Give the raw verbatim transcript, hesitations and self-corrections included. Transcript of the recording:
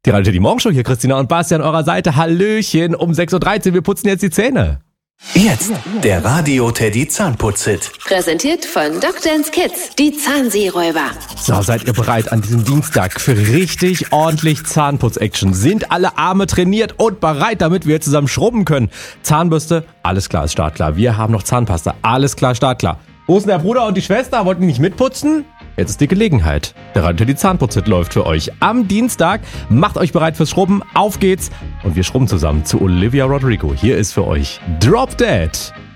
Die Radio Teddy Morgenshow hier, Christina und Basti an eurer Seite. Hallöchen, um sechs Uhr dreizehn, wir putzen jetzt die Zähne. Jetzt der Radio Teddy Zahnputz-Hit. Präsentiert von Doctors Kids, die Zahnseeräuber. So, seid ihr bereit an diesem Dienstag für richtig ordentlich Zahnputz-Action? Sind alle Arme trainiert und bereit, damit wir zusammen schrubben können? Zahnbürste, alles klar, ist startklar. Wir haben noch Zahnpasta, alles klar, startklar. Wo ist denn der Bruder und die Schwester? Wollten die nicht mitputzen? Jetzt ist die Gelegenheit. Der Radio Teddy Zahnputz-Hit läuft für euch am Dienstag. Macht euch bereit fürs Schrubben. Auf geht's. Und wir schrubben zusammen zu Olivia Rodrigo. Hier ist für euch Drop Dead.